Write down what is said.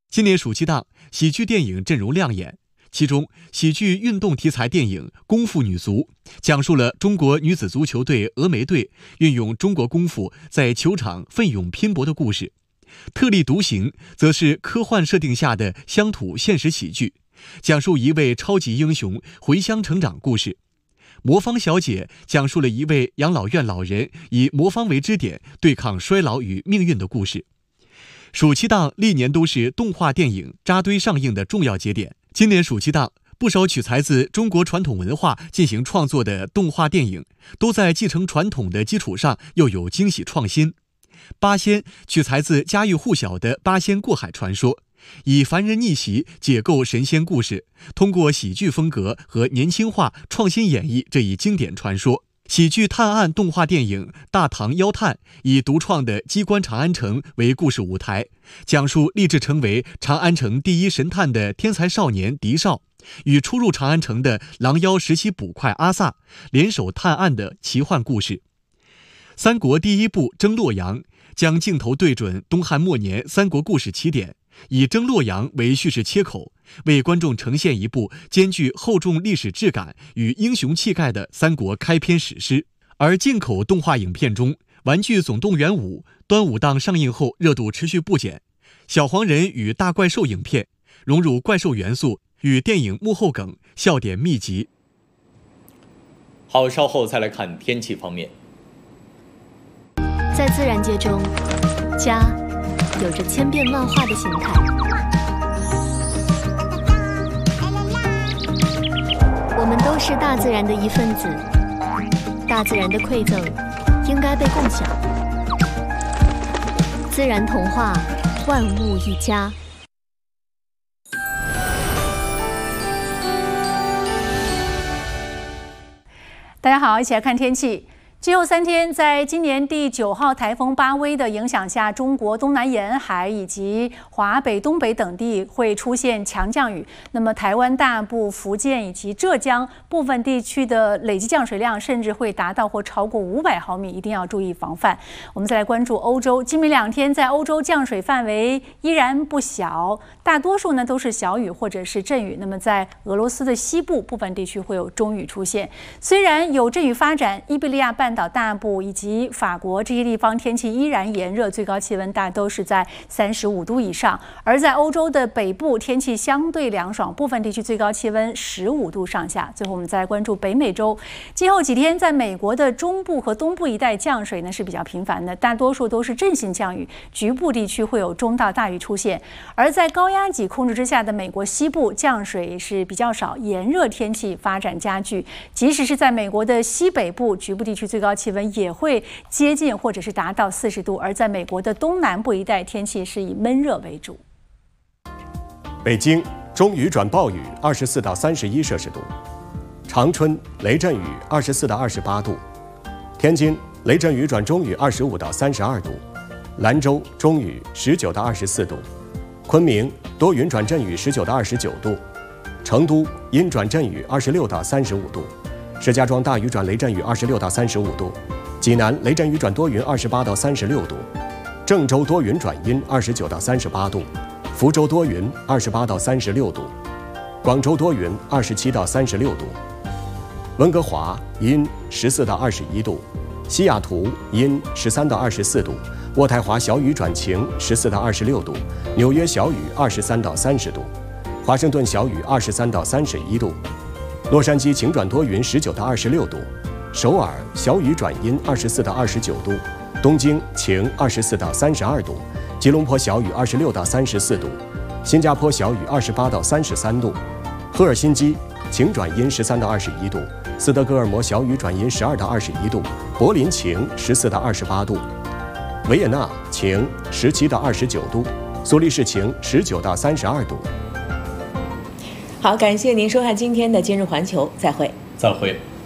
今年暑期档，喜剧电影阵容亮眼。其中，喜剧运动题材电影《功夫女足》讲述了中国女子足球队峨眉队运用中国功夫在球场奋勇拼搏的故事。特立独行则是科幻设定下的乡土现实喜剧，讲述一位超级英雄回乡成长故事。魔方小姐讲述了一位养老院老人以魔方为支点对抗衰老与命运的故事。暑期档历年都是动画电影扎堆上映的重要节点。今年暑期档，不少取材自中国传统文化进行创作的动画电影，都在继承传统的基础上又有惊喜创新。八仙取材自家喻户晓的八仙过海传说，以凡人逆袭解构神仙故事，通过喜剧风格和年轻化创新演绎这一经典传说。喜剧探案动画电影《大唐妖探》以独创的机关长安城为故事舞台，讲述立志成为长安城第一神探的天才少年狄少与初入长安城的狼妖时期捕快阿萨联手探案的奇幻故事。三国第一部征洛阳将镜头对准东汉末年三国故事起点，以征洛阳为叙事切口，为观众呈现一部兼具厚重历史质感与英雄气概的三国开篇史诗。而进口动画影片中，《玩具总动员5》端午档上映后热度持续不减，小黄人与大怪兽影片融入怪兽元素与电影幕后梗，笑点密集。 好，稍后再来看天气方面。 在自然界中，家有着千变万化的形态。我们都是大自然的一份子，大自然的馈赠应该被共享。自然童话，万物一家。 大家好，一起来看天气。今后3天，在今年第9号台风巴威的影响下，中国东南沿海以及华北、东北等地会出现强降雨。那么，台湾大部、福建以及浙江部分地区的累计降水量甚至会达到或超过500毫米，一定要注意防范。我们再来关注欧洲，今明2天在欧洲降水范围依然不小，大多数呢都是小雨或者是阵雨。那么，在俄罗斯的西部部分地区会有中雨出现。虽然有阵雨发展，伊比利亚半岛大部以及法国这些地方天气依然炎热，最高气温大都是在35度以上。而在欧洲的北部，天气相对凉爽，部分地区最高气温15度上下。最后，我们再来关注北美洲，今后几天在美国的中部和东部一带降水呢是比较频繁的，大多数都是阵性降雨，局部地区会有中到大雨出现。而在高压脊控制之下的美国西部，降水是比较少，炎热天气发展加剧。即使是在美国的西北部，局部地区最高气温也会接近或者是达到40度，而在美国的东南部一带，天气是以闷热为主。 北京中雨转暴雨，24到31摄氏度；长春雷阵雨24到28度；天津雷阵雨转中雨25到32度；兰州中雨19到24度；昆明多云转阵雨19到29度；成都阴转阵雨26到35度；石家庄大雨转雷阵雨26到35度；济南雷阵雨转多云28到36度；郑州多云转阴29到38度；福州多云28到36度；广州多云27到36度；温哥华阴14到21度；西雅图阴13到24度；渥太华小雨转晴14到26度；纽约小雨23到30度；华盛顿小雨23到31度；洛杉矶晴转多云19到26度；首尔小雨转阴24到29度；东京晴24到32度；吉隆坡小雨26到34度；新加坡小雨28到33度；赫尔辛基晴转阴13到21度；斯德哥尔摩小雨转阴12到21度；柏林晴14到28度；维也纳晴17到29度；苏黎世晴19到32度。 好，感谢您收看今天的今日环球，再会。 再会。